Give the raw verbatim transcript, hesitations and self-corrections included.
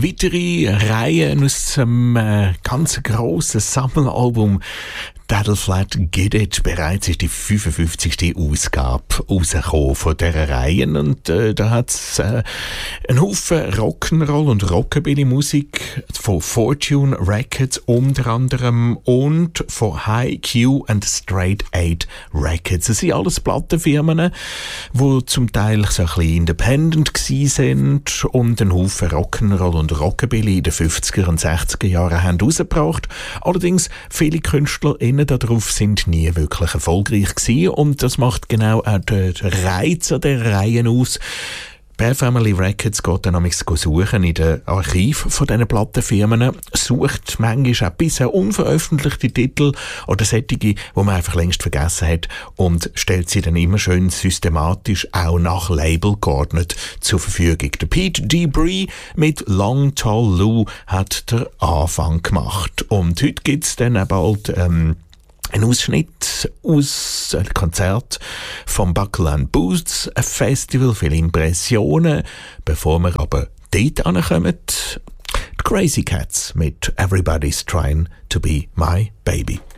weitere Reihe aus einem äh, ganz grossen Sammelalbum Daddle Flat Get It. Bereits ist die fünfundfünfzigste Ausgabe rausgekommen von dieser Reihe. Und äh, da hat es äh, einen Haufen Rock'n'Roll und Rockabilly-Musik von Fortune Records unter anderem und von High Q und Straight Eight Records. Das sind alles Plattenfirmen, die zum Teil so ein bisschen independent gsi sind und einen Haufen Rock'n'Roll und Rockabilly in den fünfziger und sechziger Jahren haben rausgebracht. Allerdings viele KünstlerInnen darauf sind nie wirklich erfolgreich gewesen und das macht genau auch den Reiz an der Reihen aus. Bear Family Records geht dann manchmal suchen in den Archiven von diesen Plattenfirmen, sucht manchmal auch bisher unveröffentlichte Titel oder solche, die man einfach längst vergessen hat und stellt sie dann immer schön systematisch auch nach Label geordnet zur Verfügung. Der Pete Debris mit Long Tall Lou hat den Anfang gemacht und heute gibt es dann auch bald ähm, ein Ausschnitt aus einem Konzert vom Buckle and Boots Festival, viele Impressionen. Bevor wir aber dort ankommen, die Crazy Cats mit Everybody's Trying to Be My Baby.